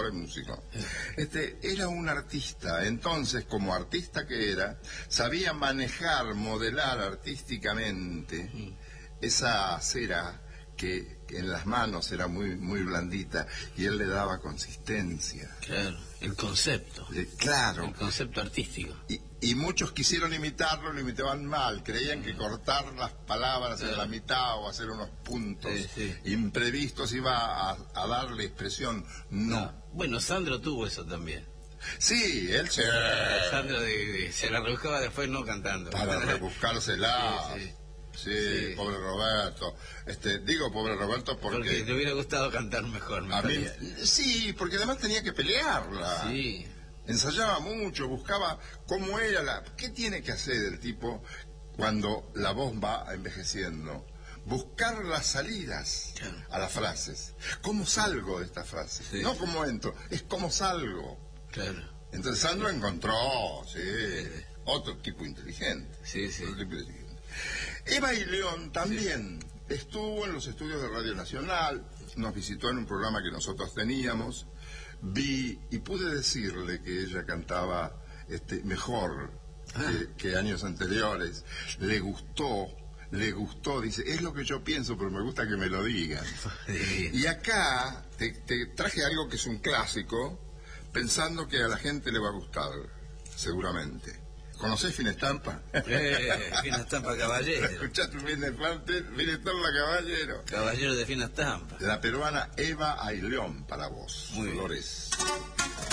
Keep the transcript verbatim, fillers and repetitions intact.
ahora es músico. Este, era un artista, entonces como artista que era, sabía manejar, modelar artísticamente esa cera que en las manos era muy muy blandita y él le daba consistencia. Claro, el concepto. Eh, claro. El concepto artístico. Y, y muchos quisieron imitarlo, lo imitaban mal, creían que cortar las palabras en la mitad o hacer unos puntos sí, sí. imprevistos iba a, a darle expresión. No. no. Bueno, Sandro tuvo eso también. Sí, él se... Sandro de, de, se la rebuscaba después no cantando. Para rebuscársela. Sí, sí. Sí, sí, pobre Roberto. Este, digo pobre Roberto porque... Porque le hubiera gustado cantar mejor, me a mí, sí, porque además tenía que pelearla. Sí. Ensayaba mucho, buscaba cómo era la... ¿Qué tiene que hacer el tipo cuando la voz va envejeciendo? Buscar las salidas claro. a las frases. ¿Cómo salgo de esta frase? Sí. No cómo entro, es cómo salgo. Claro. Entonces Sandro sí. encontró, sí, sí, otro tipo inteligente. Sí, sí. Otro tipo inteligente. Eva y León también sí. estuvo en los estudios de Radio Nacional, nos visitó en un programa que nosotros teníamos, vi y pude decirle que ella cantaba este, mejor ah. que, que años anteriores, le gustó, le gustó, dice, es lo que yo pienso, pero me gusta que me lo digan. Sí. Y acá te, te traje algo que es un clásico, pensando que a la gente le va a gustar, seguramente. ¿Conocés Finestampa? Eh, Finestampa Caballero. ¿Escuchaste Finestampa Caballero? Caballero de Finestampa. La peruana Eva Ayllón para vos. Muy Dolores. Bien.